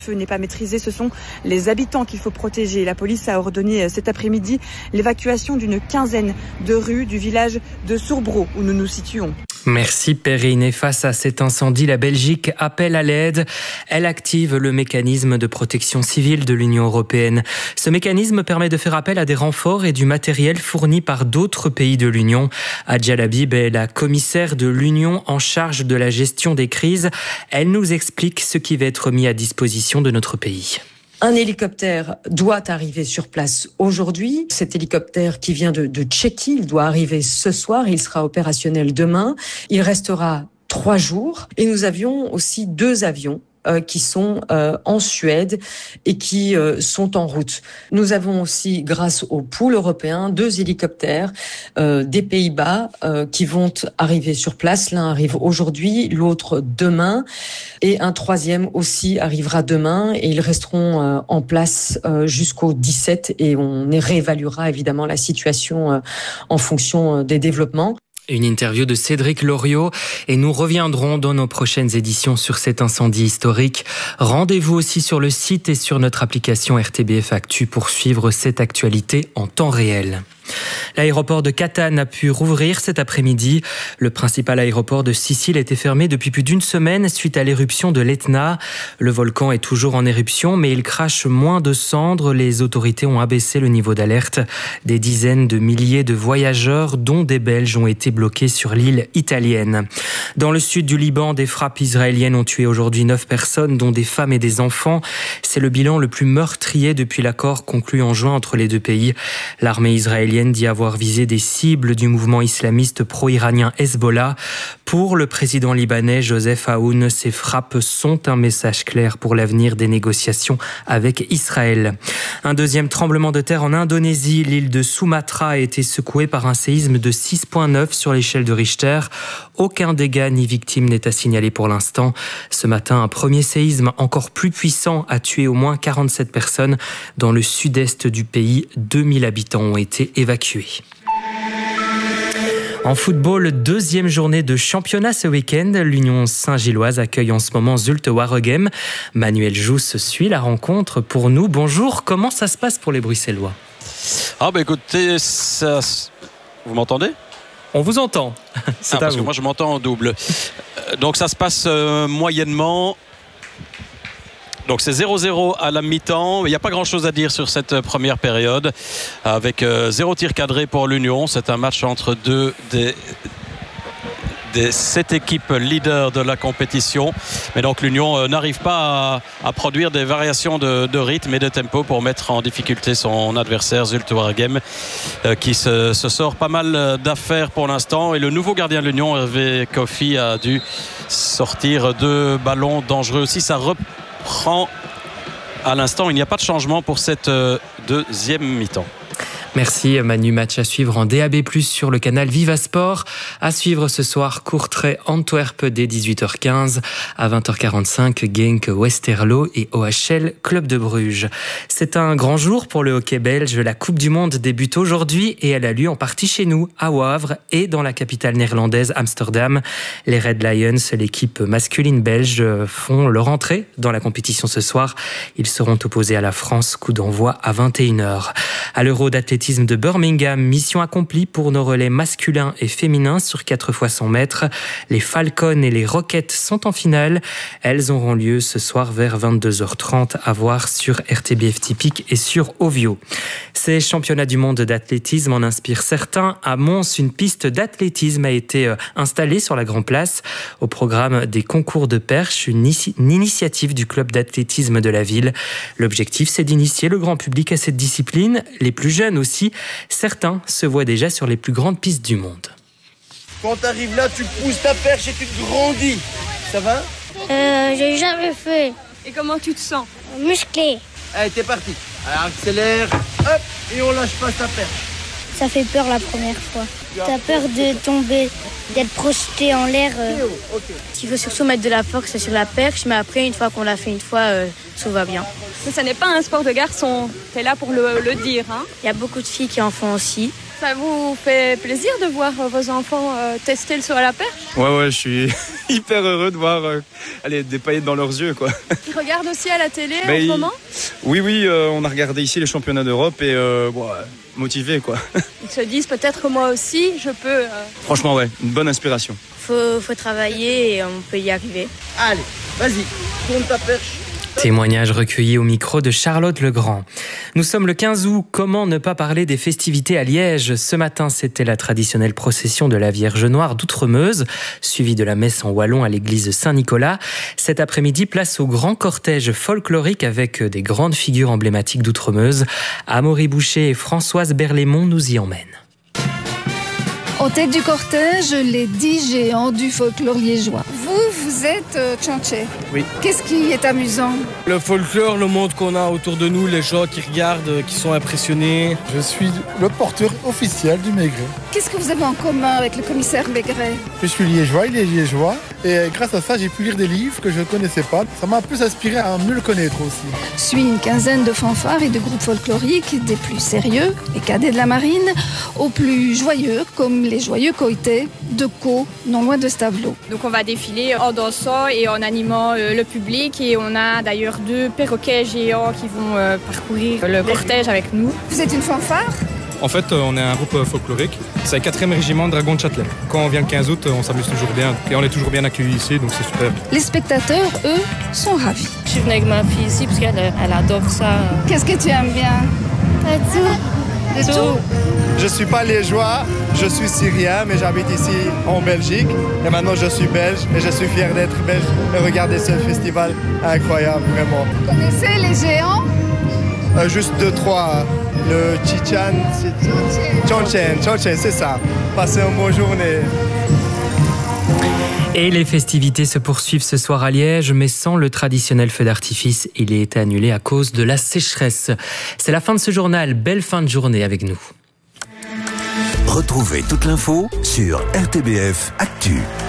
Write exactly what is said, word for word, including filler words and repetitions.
Le feu n'est pas maîtrisé, ce sont les habitants qu'il faut protéger. La police a ordonné cet après-midi l'évacuation d'une quinzaine de rues du village de Sourbro où nous nous situons. Merci Perrine. Et face à cet incendie, la Belgique appelle à l'aide. Elle active le mécanisme de protection civile de l'Union européenne. Ce mécanisme permet de faire appel à des renforts et du matériel fourni par d'autres pays de l'Union. Adja Labib est la commissaire de l'Union en charge de la gestion des crises. Elle nous explique ce qui va être mis à disposition de notre pays. Un hélicoptère doit arriver sur place aujourd'hui. Cet hélicoptère qui vient de, de Tchéquie, il doit arriver ce soir. Il sera opérationnel demain. Il restera trois jours. Et nous avions aussi deux avions Euh, qui sont euh, en Suède et qui euh, sont en route. Nous avons aussi, grâce au pool européen, deux hélicoptères euh, des Pays-Bas euh, qui vont arriver sur place. L'un arrive aujourd'hui, l'autre demain, et un troisième aussi arrivera demain. Et ils resteront euh, en place euh, jusqu'au dix-sept et on réévaluera évidemment la situation euh, en fonction euh, des développements. Une interview de Cédric Loriot et nous reviendrons dans nos prochaines éditions sur cet incendie historique. Rendez-vous aussi sur le site et sur notre application R T B F Actu pour suivre cette actualité en temps réel. L'aéroport de Catane a pu rouvrir cet après-midi. Le principal aéroport de Sicile était fermé depuis plus d'une semaine suite à l'éruption de l'Etna. Le volcan est toujours en éruption, mais il crache moins de cendres. Les autorités ont abaissé le niveau d'alerte. Des dizaines de milliers de voyageurs, dont des Belges, ont été bloqués sur l'île italienne. Dans le sud du Liban, des frappes israéliennes ont tué aujourd'hui neuf personnes, dont des femmes et des enfants. C'est le bilan le plus meurtrier depuis l'accord conclu en juin entre les deux pays. L'armée israélienne dit avoir visé des cibles du mouvement islamiste pro-iranien Hezbollah. Pour le président libanais Joseph Aoun, ces frappes sont un message clair pour l'avenir des négociations avec Israël. Un deuxième tremblement de terre en Indonésie. L'île de Sumatra a été secouée par un séisme de six virgule neuf sur l'échelle de Richter. Aucun dégât ni victime n'est à signaler pour l'instant. Ce matin, un premier séisme encore plus puissant a tué au moins quarante-sept personnes. Dans le sud-est du pays, deux mille habitants ont été évacués. En football, deuxième journée de championnat ce week-end. L'Union Saint-Gilloise accueille en ce moment Zulte Waregem. Manuel Jousse suit la rencontre pour nous. Bonjour, comment ça se passe pour les Bruxellois ? Ah bah écoutez, ça... vous m'entendez ? On vous entend. C'est ah, à parce vous. que moi je m'entends en double. Donc ça se passe euh, moyennement. Donc c'est zéro zéro à la mi-temps. Il n'y a pas grand-chose à dire sur cette première période. Avec euh, zéro tir cadré pour l'Union. C'est un match entre deux des, des sept équipes leaders de la compétition. Mais donc l'Union euh, n'arrive pas à, à produire des variations de, de rythme et de tempo pour mettre en difficulté son adversaire Zulte Waregem, euh, qui se, se sort pas mal d'affaires pour l'instant. Et le nouveau gardien de l'Union, Hervé Kofi, a dû sortir deux ballons dangereux aussi. Ça reprend à l'instant. Il n'y a pas de changement pour cette euh, deuxième mi-temps. Merci Manu, match à suivre en D A B plus, sur le canal Viva Sport. À suivre ce soir, Courtrai-Antwerp dès dix-huit heures quinze. À vingt heures quarante-cinq, Genk Westerlo et O H L Club de Bruges. C'est un grand jour pour le hockey belge. La Coupe du Monde débute aujourd'hui et elle a lieu en partie chez nous, à Wavre et dans la capitale néerlandaise, Amsterdam. Les Red Lions, l'équipe masculine belge, font leur entrée dans la compétition ce soir. Ils seront opposés à la France, coup d'envoi à vingt et une heures. À l'Euro d'athlétisme de Birmingham, mission accomplie pour nos relais masculins et féminins sur quatre fois cent mètres. Les Falcons et les Rockets sont en finale. Elles auront lieu ce soir vers vingt-deux heures trente, à voir sur R T B F Typique et sur Ovio. Ces championnats du monde d'athlétisme en inspirent certains. À Mons, une piste d'athlétisme a été installée sur la Grand Place. Au programme des concours de perche, une, inici- une initiative du club d'athlétisme de la ville. L'objectif, c'est d'initier le grand public à cette discipline. Les plus jeunes aussi. Certains se voient déjà sur les plus grandes pistes du monde. Quand tu arrives là, tu pousses ta perche et tu te grandis. Ça va ? Euh, j'ai jamais fait. Et comment tu te sens ? Musclé. Allez, t'es parti. Alors accélère, hop, et on lâche pas ta perche. Ça fait peur la première fois. T'as peur de tomber, d'être projeté en l'air. Euh... Okay. Il faut surtout mettre de la force sur la perche, mais après, une fois qu'on l'a fait une fois, euh, tout va bien. Mais ça n'est pas un sport de garçon, t'es là pour le, le dire. Hein. Il y a beaucoup de filles qui en font aussi. Ça vous fait plaisir de voir vos enfants euh, tester le saut à la perche? Ouais, ouais, je suis hyper heureux de voir euh, allez, des paillettes dans leurs yeux, quoi. Ils regardent aussi à la télé bah, en ce il... moment? Oui, oui, euh, on a regardé ici les championnats d'Europe et euh, bon, motivés, quoi. Ils se disent peut-être que moi aussi, je peux... Euh... Franchement, ouais, une bonne inspiration. Faut, faut travailler et on peut y arriver. Allez, vas-y, tourne ta perche. Témoignage recueilli au micro de Charlotte Legrand. Nous sommes le quinze août, comment ne pas parler des festivités à Liège? Ce matin, c'était la traditionnelle procession de la Vierge Noire d'Outremeuse, suivie de la messe en wallon à l'église Saint-Nicolas. Cet après-midi, place au grand cortège folklorique avec des grandes figures emblématiques d'Outremeuse. Amaury Boucher et Françoise Berlaymont nous y emmènent. En tête du cortège, les dix géants du folklore liégeois. Vous, vous êtes euh, Tchanché. Oui. Qu'est-ce qui est amusant? Le folklore, le monde qu'on a autour de nous, les gens qui regardent, qui sont impressionnés. Je suis le porteur officiel du Maigret. Qu'est-ce que vous avez en commun avec le commissaire Maigret? Je suis liégeois, il est liégeois. Et grâce à ça, j'ai pu lire des livres que je ne connaissais pas. Ça m'a plus inspiré à mieux le connaître aussi. Suit une quinzaine de fanfares et de groupes folkloriques, des plus sérieux, les cadets de la marine, aux plus joyeux, comme les joyeux coïtés de Caux, non loin de Stavelot. Donc on va défiler en dansant et en animant euh, le public. Et on a d'ailleurs deux perroquets géants qui vont euh, parcourir le cortège avec nous. Vous êtes une fanfare? En fait, on est un groupe folklorique. C'est le quatrième régiment de Dragons de Châtelet. Quand on vient le quinze août, on s'amuse toujours bien. Et on est toujours bien accueillis ici, donc c'est super. Les spectateurs, eux, sont ravis. Je suis venue avec ma fille ici parce qu'elle elle adore ça. Qu'est-ce que tu aimes bien? Tout. De tout. Je suis pas liégeois, je suis syrien, mais j'habite ici en Belgique. Et maintenant, je suis belge et je suis fier d'être belge et regarder ce festival incroyable, vraiment. Vous connaissez les géants? Euh, juste deux, trois. Le Chichan, Tchanchen, Tchanchen, c'est ça. Passez une bonne journée. Et les festivités se poursuivent ce soir à Liège, mais sans le traditionnel feu d'artifice. Il a été annulé à cause de la sécheresse. C'est la fin de ce journal. Belle fin de journée avec nous. Retrouvez toute l'info sur R T B F Actu.